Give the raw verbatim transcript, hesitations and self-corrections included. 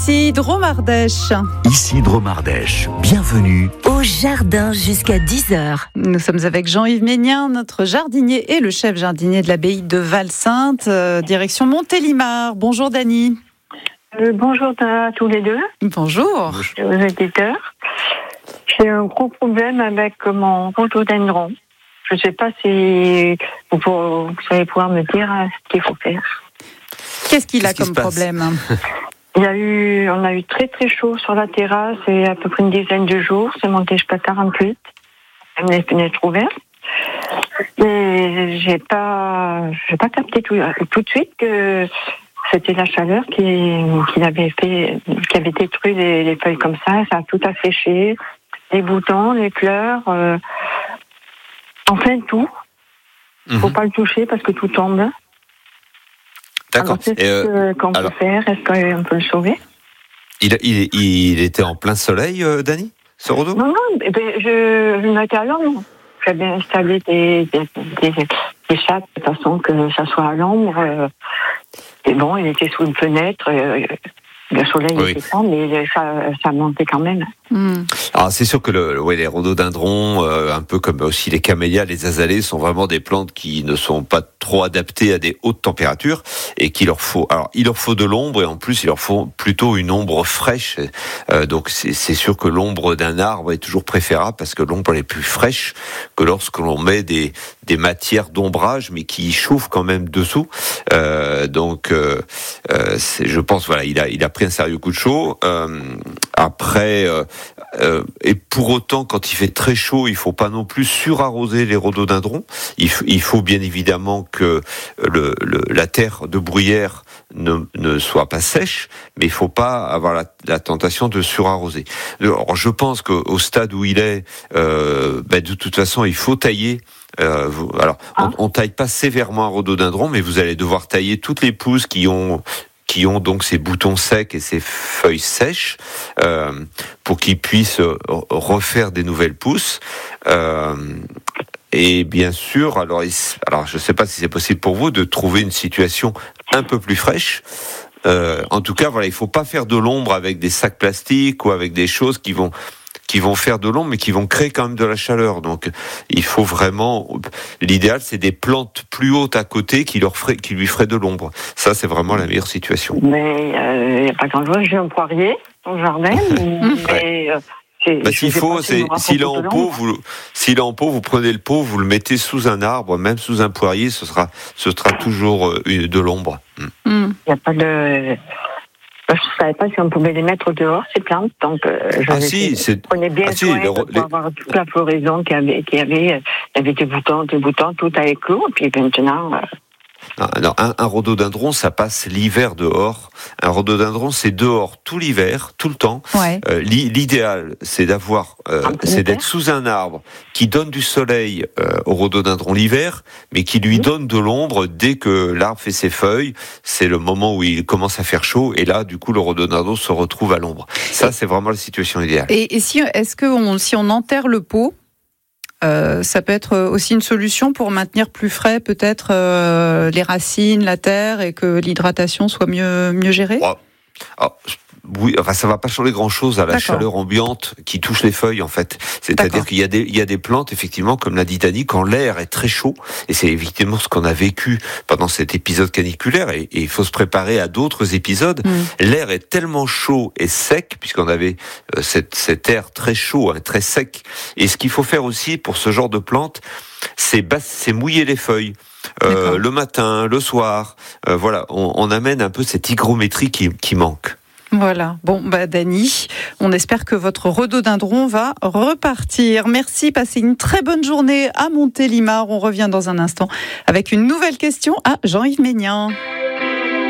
Ici Dromardèche. Ici Dromardèche. Bienvenue au jardin jusqu'à dix heures. Nous sommes avec Jean-Yves Ménien, notre jardinier et le chef jardinier de l'abbaye de Val-Sainte, euh, direction Montélimar. Bonjour Dany. Euh, bonjour à tous les deux. Bonjour. Aux éditeurs. J'ai un gros problème avec mon rhododendron. Je ne sais pas si vous, pour, vous allez pouvoir me dire ce qu'il faut faire. Qu'est-ce qu'il a Qu'est-ce comme qui se problème? Il y a eu, on a eu très très chaud sur la terrasse et à peu près une dizaine de jours. C'est monté jusqu'à quarante-huit. Même les fenêtres ouvertes. Et j'ai pas, j'ai pas capté tout, tout de suite que c'était la chaleur qui, qui avait fait, qui avait détruit les, les feuilles comme ça. Ça a tout asséché. Les boutons, les fleurs, euh, enfin tout. Il ne faut Mhm. pas le toucher parce que tout tombe. D'accord. Alors, qu'est-ce Et, euh, que- qu'on alors- peut faire? Est-ce qu'on peut le sauver? il, il, il était en plein soleil, euh, Dany, ce rhodo? Non, non, eh ben, je, je le mettais à l'ombre. J'avais installé des, des, des, des chats de façon que ça soit à l'ombre. euh, Et bon, il était sous une fenêtre. euh, Le soleil Oui. était fort, mais ça, ça montait quand même. Hmm. Alors c'est sûr que le, ouais, les rhododendrons, euh, un peu comme aussi les camélias, les azalées, sont vraiment des plantes qui ne sont pas trop adaptées à des hautes températures et qu'il leur faut. Alors il leur faut de l'ombre et en plus il leur faut plutôt une ombre fraîche. Euh, donc c'est, c'est sûr que l'ombre d'un arbre est toujours préférable parce que l'ombre elle est plus fraîche que lorsque l'on met des des matières d'ombrage mais qui chauffent quand même dessous. Euh, donc euh, euh, c'est, je pense voilà il a il a pris un sérieux coup de chaud. Euh, après. Euh, Euh, et pour autant, quand il fait très chaud, il faut pas non plus surarroser les rhododendrons. Il, f- il faut bien évidemment que le, le, la terre de bruyère ne, ne soit pas sèche, mais il faut pas avoir la, la tentation de surarroser. Alors, je pense qu'au stade où il est, euh, ben, de toute façon, il faut tailler. Euh, vous, alors, on, on taille pas sévèrement un rhododendron, mais vous allez devoir tailler toutes les pousses qui ont qui ont donc ces boutons secs et ces feuilles sèches, euh, pour qu'ils puissent refaire des nouvelles pousses. Euh, et bien sûr, alors, alors je ne sais pas si c'est possible pour vous de trouver une situation un peu plus fraîche. Euh, en tout cas, voilà, il ne faut pas faire de l'ombre avec des sacs plastiques ou avec des choses qui vont qui vont faire de l'ombre, mais qui vont créer quand même de la chaleur. Donc, il faut vraiment. L'idéal, c'est des plantes plus hautes à côté qui leur feraient, qui lui feraient de l'ombre. Ça, c'est vraiment la meilleure situation. Mais il euh, n'y a pas grand-chose. J'ai un poirier au jardin. mais, euh, c'est, Bah, je s'il sais faut, pas si c'est, je me s'il est rapproche en de pot, l'ombre. vous, s'il est en pot, vous prenez le pot, vous le mettez sous un arbre, même sous un poirier, ce sera, ce sera toujours euh, de l'ombre. Mm. Hmm. Il n'y a pas de. Je ne savais pas si on pouvait les mettre dehors, ces plantes. Donc, euh, je Ah si, c'est. prenais bien Ah si, soin les- pour les- avoir toute la floraison qu'il y avait. Qu'il y avait. euh, Il y avait des boutons, des boutons, tout a éclos. Et puis maintenant. Euh, Non, non, un, un rhododendron, ça passe l'hiver dehors. Un rhododendron, c'est dehors tout l'hiver, tout le temps. Ouais. Euh, l'i- l'idéal, c'est d'avoir, euh, Un peu c'est d'hiver. d'être sous un arbre qui donne du soleil euh, au rhododendron l'hiver, mais qui lui donne de l'ombre dès que l'arbre fait ses feuilles. C'est le moment où il commence à faire chaud, et là, du coup, le rhododendron se retrouve à l'ombre. Ça, c'est vraiment la situation idéale. Et, et si, est-ce que on, si on enterre le pot, euh, ça peut être aussi une solution pour maintenir plus frais peut-être euh, les racines, la terre et que l'hydratation soit mieux, mieux gérée? Oh. Alors, oui, enfin, ça va pas changer grand-chose à la D'accord. chaleur ambiante qui touche les feuilles, en fait. C'est-à-dire D'accord. qu'il y a des, il y a des plantes, effectivement, comme l'a dit Dany, quand l'air est très chaud, et c'est évidemment ce qu'on a vécu pendant cet épisode caniculaire, et, et il faut se préparer à d'autres épisodes. Mm. L'air est tellement chaud et sec, puisqu'on avait euh, cette, cet air très chaud, hein, très sec. Et ce qu'il faut faire aussi pour ce genre de plantes, c'est, bas- c'est mouiller les feuilles. Euh, le matin, le soir, euh, voilà, on, on amène un peu cette hygrométrie qui, qui manque. Voilà. Bon, bah, Dany, on espère que votre rhododendron va repartir. Merci. Passez une très bonne journée à Montélimar. On revient dans un instant avec une nouvelle question à Jean-Yves Ménien.